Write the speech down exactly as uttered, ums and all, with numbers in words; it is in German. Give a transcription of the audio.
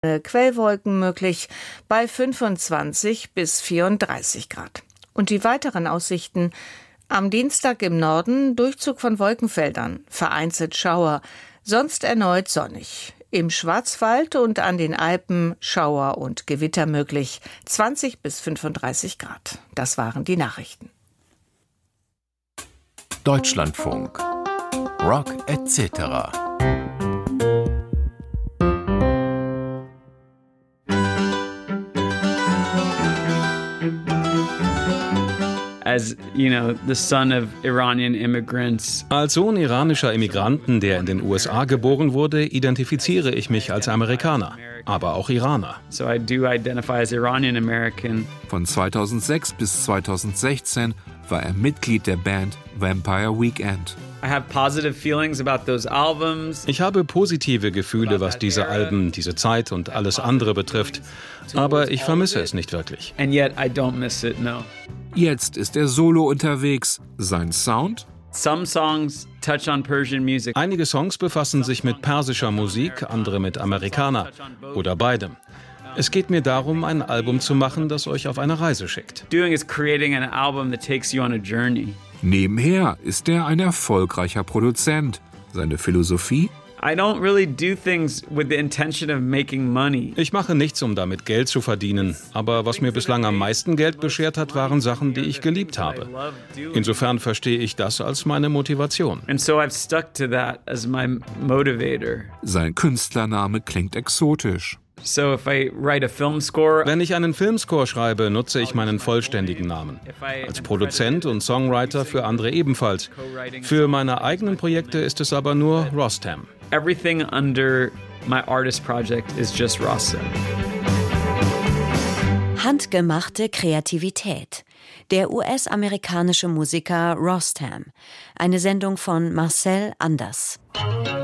Quellwolken möglich bei fünfundzwanzig bis vierunddreißig Grad. Und die weiteren Aussichten: am Dienstag im Norden Durchzug von Wolkenfeldern, vereinzelt Schauer, sonst erneut sonnig. Im Schwarzwald und an den Alpen Schauer und Gewitter möglich, zwanzig bis fünfunddreißig Grad. Das waren die Nachrichten. Deutschlandfunk. Rock et cetera. As, you know, the son of Iranian immigrants. Als Sohn iranischer Immigranten, der in den U S A geboren wurde, identifiziere ich mich als Amerikaner, aber auch Iraner. So I do identify as Iranian American. Von zweitausendsechs bis zweitausendsechzehn war er Mitglied der Band Vampire Weekend. I have positive feelings about those albums. Ich habe positive Gefühle, was diese Alben, diese Zeit und alles andere betrifft, aber ich vermisse es nicht wirklich. And yet I don't miss it, no. Jetzt ist er solo unterwegs. Sein Sound? Some songs touch on Persian music. Einige Songs befassen sich mit persischer Musik, andere mit Amerikaner oder beidem. Es geht mir darum, ein Album zu machen, das euch auf eine Reise schickt. Doing is creating an album that takes you on a journey. Nebenher ist er ein erfolgreicher Produzent. Seine Philosophie? I don't really do things with the intention of making money. Ich mache nichts, um damit Geld zu verdienen. Aber was mir bislang am meisten Geld beschert hat, waren Sachen, die ich geliebt habe. Insofern verstehe ich das als meine Motivation. And so I've stuck to that as my motivator. Sein Künstlername klingt exotisch. So if I write a film score, Wenn ich einen Filmscore schreibe, nutze ich meinen vollständigen Namen. Als Produzent und Songwriter für andere ebenfalls. Für meine eigenen Projekte ist es aber nur Rostam. Everything under my artist project is just Rostam. Handgemachte Kreativität. Der U S-amerikanische Musiker Rostam. Eine Sendung von Marcel Anders.